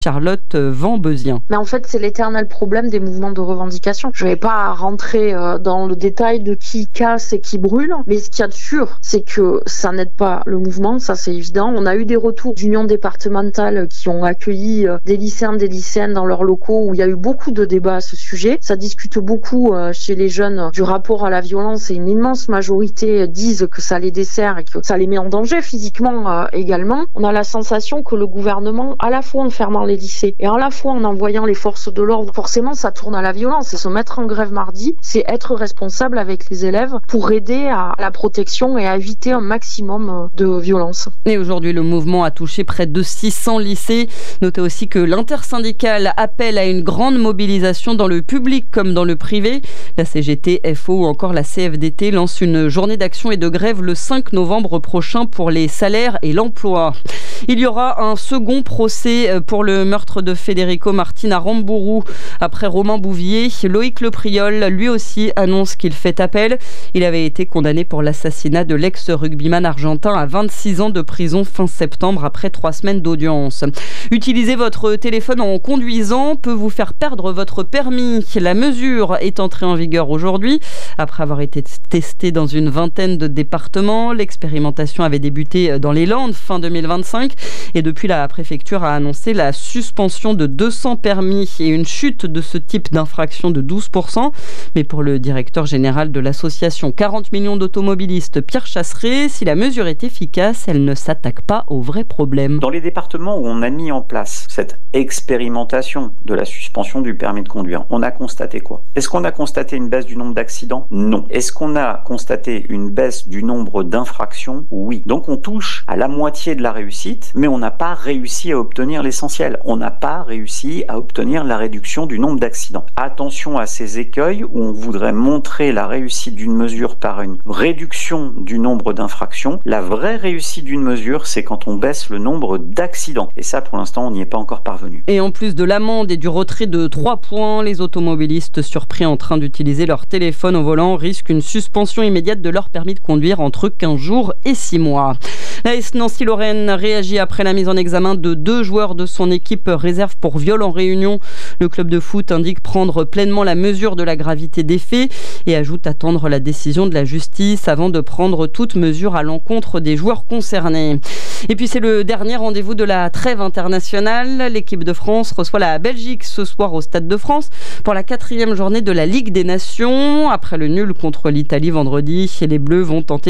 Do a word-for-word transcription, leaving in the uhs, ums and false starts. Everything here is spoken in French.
Charlotte Vambezien. Mais en fait, c'est l'éternel problème des mouvements de revendication. Je vais pas rentrer euh, dans le détail de qui casse et qui brûle, mais ce qu'il y a de sûr, c'est que ça n'aide pas le mouvement, ça c'est évident. On a eu des retours d'unions départementales qui ont accueilli euh, des lycéens, des lycéennes dans leurs locaux où il y a eu beaucoup de débats à ce sujet. Ça discute beaucoup euh, chez les jeunes du rapport à la violence et une immense majorité disent que ça les dessert et que ça les met en danger physiquement euh, également. On a la sensation que le gouvernement, à la fois en fermant les lycées et à la fois en envoyant les forces de l'ordre, forcément ça tourne à la violence. Et se mettre en grève mardi, c'est être responsable avec les élèves pour aider à la protection et à éviter un maximum de violence. Et aujourd'hui, le mouvement a touché près de six cents lycées. Notez aussi que l'intersyndicale appelle à une grande mobilisation dans le public comme dans le privé. La C G T, F O ou encore la C F D T lancent une journée d'action et de grève le cinq novembre prochain pour les salaires et l'emploi. Il y aura un second procès pour le meurtre de Federico Martin à Rambourou. Après Romain Bouvier, Loïc Lepriol, lui aussi, annonce qu'il fait appel. Il avait été condamné pour l'assassinat de l'ex-rugbyman argentin à vingt-six ans de prison fin septembre après trois semaines d'audience. Utiliser votre téléphone en conduisant peut vous faire perdre votre permis. La mesure est entrée en vigueur aujourd'hui. Après avoir été testée dans une vingtaine de départements, l'expérimentation avait débuté dans les Landes fin deux mille vingt-cinq et depuis la préfecture a annoncé la suspension de deux cents permis et une chute de ce type d'infraction de douze pour cent. Mais pour le directeur général de l'association quarante millions d'automobilistes, Pierre Chasseret, si la mesure est efficace, elle ne s'attaque pas au vrai problème. Dans les départements où on a mis en place cette expérimentation de la suspension du permis de conduire, on a constaté quoi? Est-ce qu'on a constaté une baisse du nombre d'accidents? Non. Est-ce qu'on a constaté une baisse du nombre d'infractions? Oui. Donc on touche à la moitié de la réussite, mais on n'a pas réussi à obtenir l'essentiel. On n'a pas réussi à obtenir la réduction du nombre d'accidents. Attention à ces écueils où on voudrait montrer la réussite d'une mesure par une réduction du nombre d'infractions. La vraie réussite d'une mesure, c'est quand on baisse le nombre d'accidents. Et ça, pour l'instant, on n'y est pas encore parvenu. Et en plus de l'amende et du retrait de trois points, les automobilistes surpris en train d'utiliser leur téléphone au volant risquent une suspension immédiate de leur permis de conduire entre quinze jours et six mois. L'A S Nancy-Lorraine réagit après la mise en examen de deux joueurs de son équipe réserve pour viol en réunion. Le club de foot indique prendre pleinement la mesure de la gravité des faits et ajoute attendre la décision de la justice avant de prendre toute mesure à l'encontre des joueurs concernés. Et puis c'est le dernier rendez-vous de la trêve internationale. L'équipe de France reçoit la Belgique ce soir au Stade de France pour la quatrième journée de la Ligue des Nations. Après le nul contre l'Italie vendredi, les Bleus vont tenter